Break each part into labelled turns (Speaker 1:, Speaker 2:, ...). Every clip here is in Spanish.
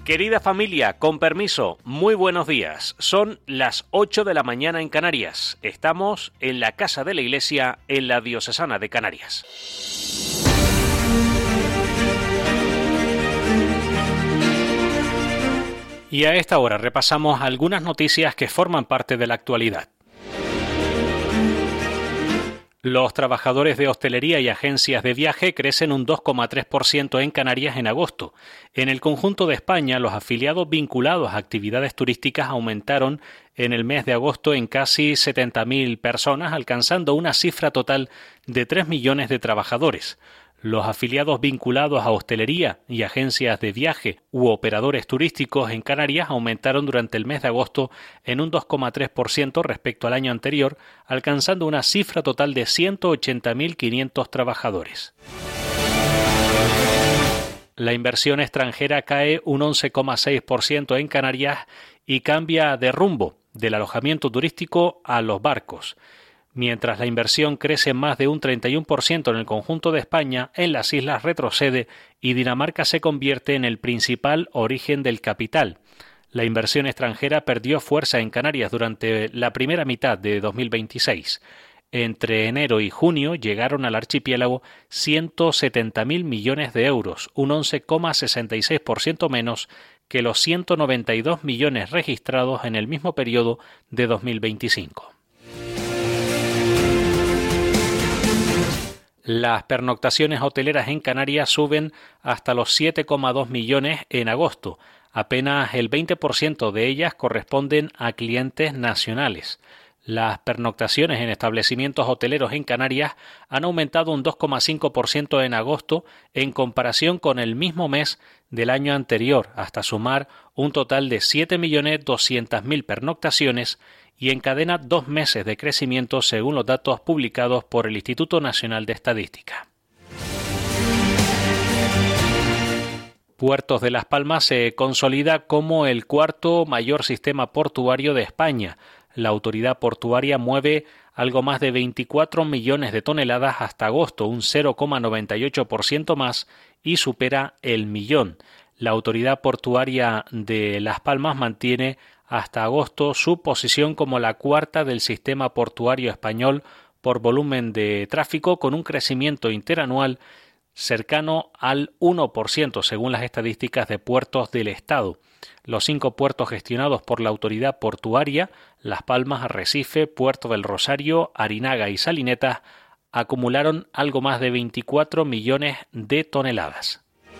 Speaker 1: Querida familia, con permiso, muy buenos días. Son las 8 de la mañana en Canarias. Estamos en la Casa de la Iglesia, en la Diocesana de Canarias. Y a esta hora repasamos algunas noticias que forman parte de la actualidad. Los trabajadores de hostelería y agencias de viaje crecen un 2,3% en Canarias en agosto. En el conjunto de España, los afiliados vinculados a actividades turísticas aumentaron en el mes de agosto en casi 70.000 personas, alcanzando una cifra total de 3 millones de trabajadores. Los afiliados vinculados a hostelería y agencias de viaje u operadores turísticos en Canarias aumentaron durante el mes de agosto en un 2,3% respecto al año anterior, alcanzando una cifra total de 180.500 trabajadores. La inversión extranjera cae un 11,6% en Canarias y cambia de rumbo del alojamiento turístico a los barcos. Mientras la inversión crece más de un 31% en el conjunto de España, en las islas retrocede y Dinamarca se convierte en el principal origen del capital. La inversión extranjera perdió fuerza en Canarias durante la primera mitad de 2026. Entre enero y junio llegaron al archipiélago 170.000 millones de euros, un 11,66% menos que los 192 millones registrados en el mismo periodo de 2025. Las pernoctaciones hoteleras en Canarias suben hasta los 7,2 millones en agosto. Apenas el 20% de ellas corresponden a clientes nacionales. Las pernoctaciones en establecimientos hoteleros en Canarias han aumentado un 2,5% en agosto en comparación con el mismo mes del año anterior, hasta sumar un total de 7.200.000 pernoctaciones y encadena 2 meses de crecimiento según los datos publicados por el Instituto Nacional de Estadística. Puertos de Las Palmas se consolida como el cuarto mayor sistema portuario de España. La autoridad portuaria mueve algo más de 24 millones de toneladas hasta agosto, un 0,98% más, y supera el millón. La autoridad portuaria de Las Palmas mantiene hasta agosto su posición como la cuarta del sistema portuario español por volumen de tráfico, con un crecimiento interanual cercano al 1% según las estadísticas de Puertos del Estado. Los 5 puertos gestionados por la autoridad portuaria, Las Palmas, Arrecife, Puerto del Rosario, Arinaga y Salinetas, acumularon algo más de 24 millones de toneladas.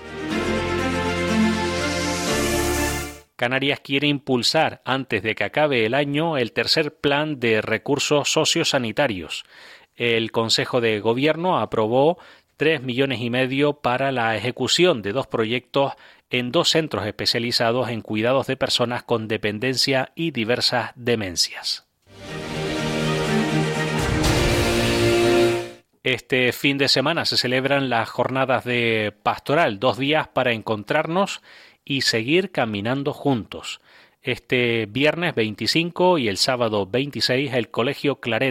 Speaker 1: Canarias quiere impulsar, antes de que acabe el año, el tercer plan de recursos sociosanitarios. El Consejo de Gobierno aprobó 3,5 millones para la ejecución de 2 proyectos en 2 centros especializados en cuidados de personas con dependencia y diversas demencias. Este fin de semana se celebran las jornadas de pastoral, 2 días para encontrarnos y seguir caminando juntos. Este viernes 25 y el sábado 26, el Colegio Claret